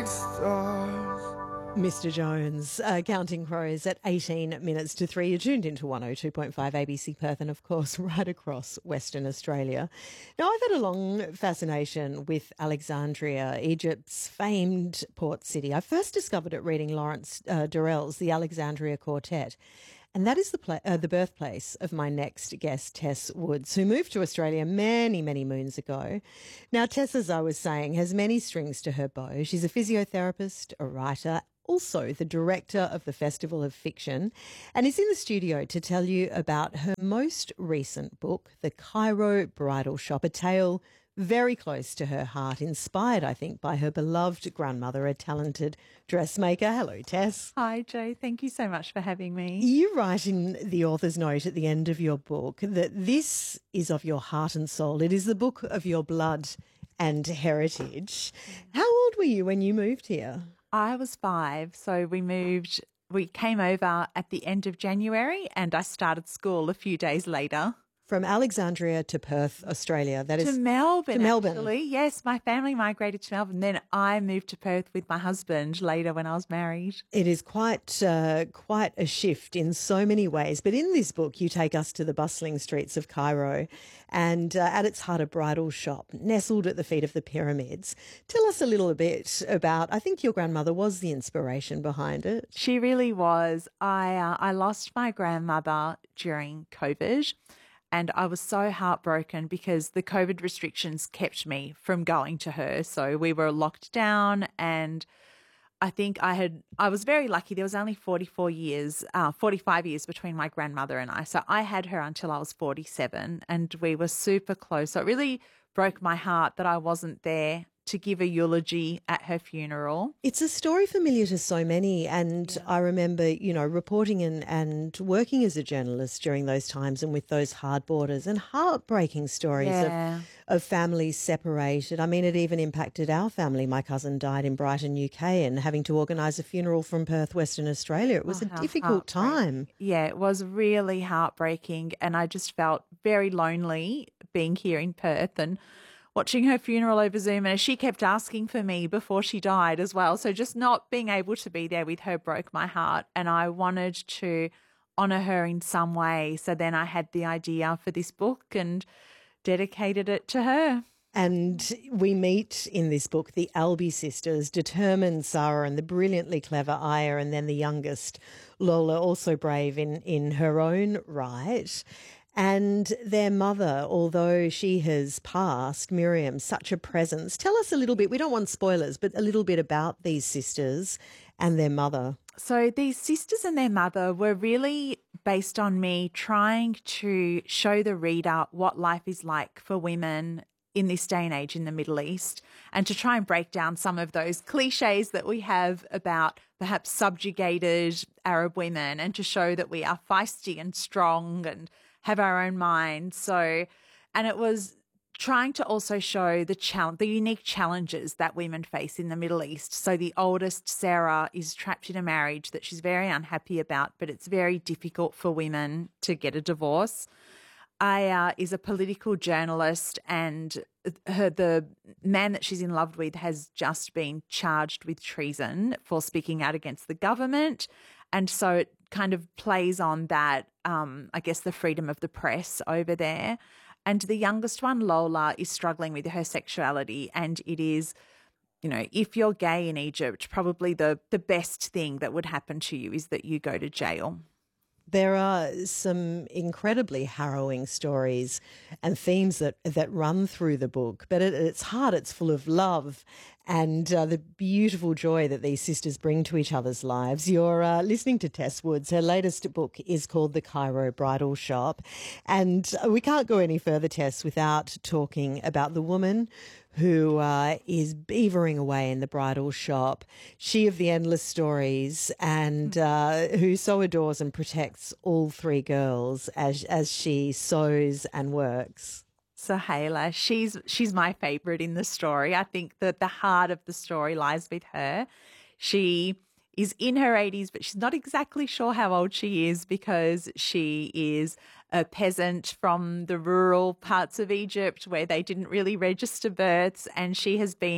stars. Mr. Jones, Counting Crows at 18 minutes to 3. You're tuned into 102.5 ABC Perth and, of course, right across Western Australia. Now, I've had a long fascination with Alexandria, Egypt's famed port city. I first discovered it reading Lawrence Durrell's The Alexandria Quartet. And that is the birthplace of my next guest, Tess Woods, who moved to Australia many, many moons ago. Now, Tess, as I was saying, has many strings to her bow. She's a physiotherapist, a writer, also the director of the Festival of Fiction, and is in the studio to tell you about her most recent book, The Cairo Bridal Shop, a tale very close to her heart, inspired, I think, by her beloved grandmother, a talented dressmaker. Hello, Tess. Hi, Jo. Thank you so much for having me. You write in the author's note at the end of your book that this is of your heart and soul. It is the book of your blood and heritage. How old were you when you moved here? I was 5, so we came over at the end of January and I started school a few days later. From Alexandria to Perth, Australia. That is to Melbourne, Melbourne. Actually. Yes, my family migrated to Melbourne. Then I moved to Perth with my husband later when I was married. It is quite a shift in so many ways. But in this book, you take us to the bustling streets of Cairo and at its heart, a bridal shop nestled at the feet of the pyramids. Tell us a little bit about, I think your grandmother was the inspiration behind it. She really was. I lost my grandmother during COVID. And I was so heartbroken because the COVID restrictions kept me from going to her. So we were locked down, and I think I was very lucky. There was only 45 years between my grandmother and I. So I had her until I was 47 and we were super close. So it really broke my heart that I wasn't there to give a eulogy at her funeral. It's a story familiar to so many, and I remember, reporting and working as a journalist during those times and with those hard borders and heartbreaking stories of families separated. I mean, it even impacted our family. My cousin died in Brighton, UK, and having to organise a funeral from Perth, Western Australia. It was a difficult time. Yeah, it was really heartbreaking, and I just felt very lonely being here in Perth and watching her funeral over Zoom, and she kept asking for me before she died as well. So just not being able to be there with her broke my heart, and I wanted to honour her in some way. So then I had the idea for this book and dedicated it to her. And we meet in this book the Albee sisters, determined Sarah and the brilliantly clever Aya, and then the youngest, Lola, also brave in her own right. And their mother, although she has passed, Miriam, such a presence. Tell us a little bit, we don't want spoilers, but a little bit about these sisters and their mother. So these sisters and their mother were really based on me trying to show the reader what life is like for women in this day and age in the Middle East, and to try and break down some of those cliches that we have about perhaps subjugated Arab women, and to show that we are feisty and strong and have our own mind. So, and it was trying to also show the unique challenges that women face in the Middle East. So the oldest, Sarah, is trapped in a marriage that she's very unhappy about, but it's very difficult for women to get a divorce. Aya is a political journalist, and the man that she's in love with has just been charged with treason for speaking out against the government. And so it kind of plays on that, I guess, the freedom of the press over there. And the youngest one, Lola, is struggling with her sexuality. And it is, if you're gay in Egypt, probably the best thing that would happen to you is that you go to jail. There are some incredibly harrowing stories and themes that run through the book, but at its heart, it's full of love and the beautiful joy that these sisters bring to each other's lives. You're listening to Tess Woods. Her latest book is called The Cairo Bridal Shop, and we can't go any further, Tess, without talking about the woman who is beavering away in the bridal shop, she of the endless stories, and who so adores and protects all three girls as she sews and works. Sohaila, she's my favourite in the story. I think that the heart of the story lies with her. She is in her 80s, but she's not exactly sure how old she is because she is a peasant from the rural parts of Egypt where they didn't really register births, and she has been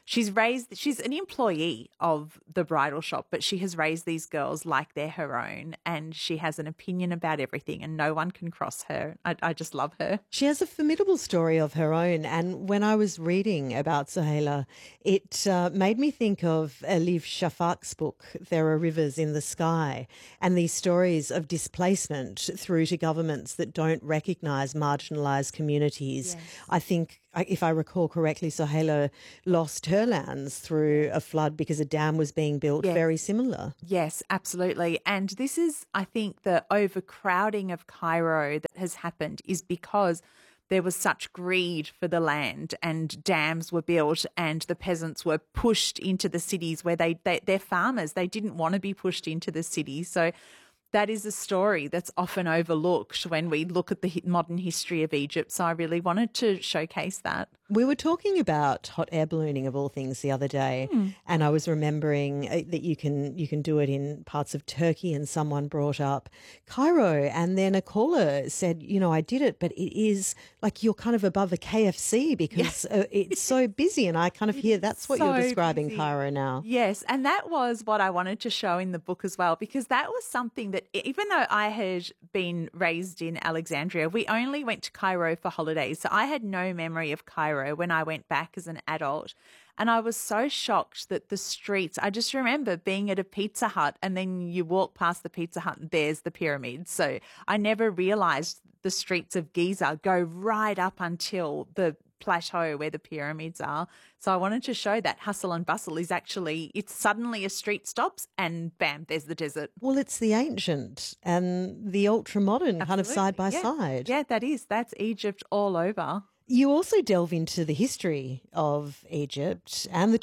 she's an employee of the bridal shop, but she has raised these girls like they're her own, and she has an opinion about everything and no one can cross her. I just love her. She has a formidable story of her own. And when I was reading about Sohaila, it made me think of Elif Shafak's book, There Are Rivers in the Sky, and these stories of displacement through to governments that don't recognise marginalised communities. Yes. I think, if I recall correctly, Sohaila lost her lands through a flood because a dam was being built, Yes. very similar. Yes, absolutely. And this is, I think, the overcrowding of Cairo that has happened is because there was such greed for the land and dams were built and the peasants were pushed into the cities where they're farmers. They didn't want to be pushed into the cities. So that is a story that's often overlooked when we look at the modern history of Egypt. So I really wanted to showcase that. We were talking about hot air ballooning of all things the other day, and I was remembering that you can do it in parts of Turkey, and someone brought up Cairo, and then a caller said, I did it, but it is like you're kind of above a KFC because it's so busy, and I kind of hear that's what you're describing busy. Cairo now. Yes, and that was what I wanted to show in the book as well, because that was something that even though I had been raised in Alexandria, we only went to Cairo for holidays. So I had no memory of Cairo when I went back as an adult. And I was so shocked that the streets, I just remember being at a Pizza Hut and then you walk past the Pizza Hut and there's the pyramids. So I never realized the streets of Giza go right up until the plateau where the pyramids are. So I wanted to show that hustle and bustle is actually, it's suddenly a street stops and bam, there's the desert. Well, it's the ancient and the ultra modern kind of side by side. Yeah, that's Egypt all over. You also delve into the history of Egypt and the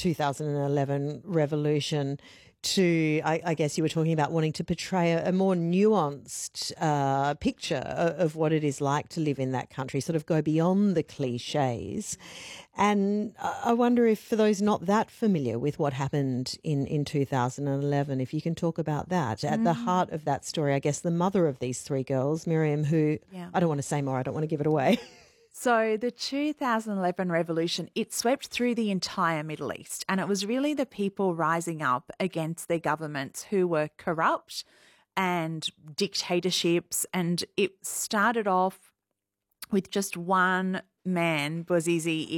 2011 revolution to, I guess you were talking about wanting to portray a more nuanced picture of what it is like to live in that country, sort of go beyond the cliches. And I wonder if, for those not that familiar with what happened in 2011, if you can talk about that. At the heart of that story, I guess the mother of these three girls, Miriam, who, I don't want to say more, I don't want to give it away. So the 2011 revolution, it swept through the entire Middle East, and it was really the people rising up against their governments who were corrupt and dictatorships. And it started off with just one man, Bouazizi,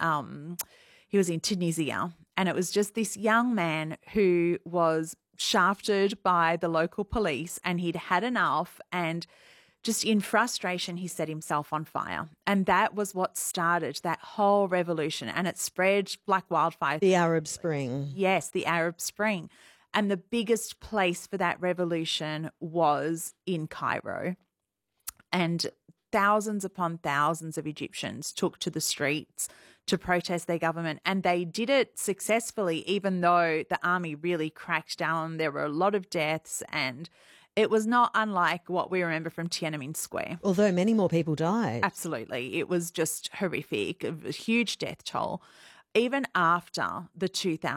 he was in Tunisia, and it was just this young man who was shafted by the local police, and he'd had enough, and just in frustration, he set himself on fire. And that was what started that whole revolution. And it spread like wildfire. The Arab Spring. Yes, the Arab Spring. And the biggest place for that revolution was in Cairo. And thousands upon thousands of Egyptians took to the streets to protest their government. And they did it successfully, even though the army really cracked down. There were a lot of deaths, and it was not unlike what we remember from Tiananmen Square. Although many more people died. Absolutely. It was just horrific, a huge death toll. Even after the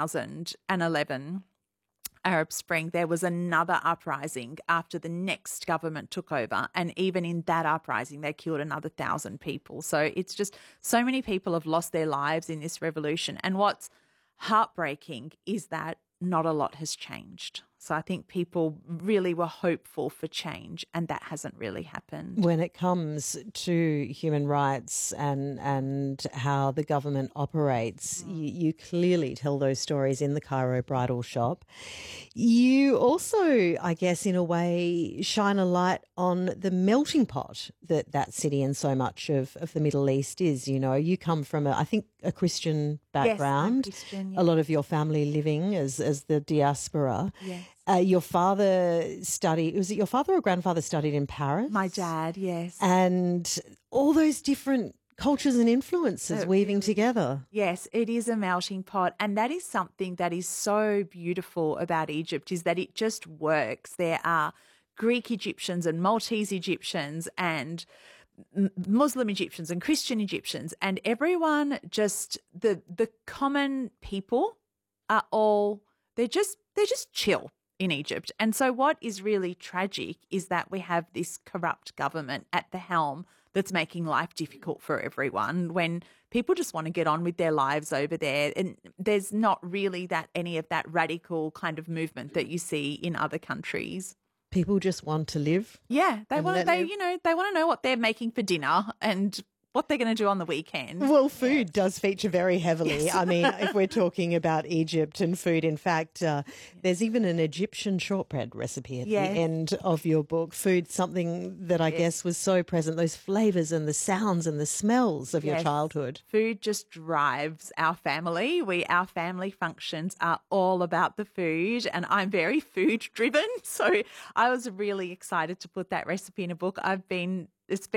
2011 Arab Spring, there was another uprising after the next government took over. And even in that uprising, they killed another 1,000 people. So it's just so many people have lost their lives in this revolution. And what's heartbreaking is that not a lot has changed. So I think people really were hopeful for change, and that hasn't really happened. When it comes to human rights and how the government operates, you clearly tell those stories in the Cairo Bridal Shop. You also, I guess, in a way, shine a light on the melting pot that city and so much of the Middle East is. You come from, I think, a Christian background. Yes, I'm Christian, a lot of your family living as the diaspora. Yes. Your father studied, was it your father or grandfather studied in Paris? My dad, yes. And all those different cultures and influences weaving together. Yes, it is a melting pot. And that is something that is so beautiful about Egypt, is that it just works. There are Greek Egyptians and Maltese Egyptians and Muslim Egyptians and Christian Egyptians, and everyone just, the common people are all, they're just chill in Egypt. And so what is really tragic is that we have this corrupt government at the helm that's making life difficult for everyone, when people just want to get on with their lives over there. And there's not really any of that radical kind of movement that you see in other countries. People just want to live. Yeah, they And want to, let live. they want to know what they're making for dinner and what they're going to do on the weekend. Well, food does feature very heavily. Yes. I mean, if we're talking about Egypt and food, in fact, there's even an Egyptian shortbread recipe at Yes. the end of your book. Food, something that I guess was so present, those flavours and the sounds and the smells of your Yes. childhood. Food just drives our family. Our family functions are all about the food, and I'm very food driven. So I was really excited to put that recipe in a book. It's been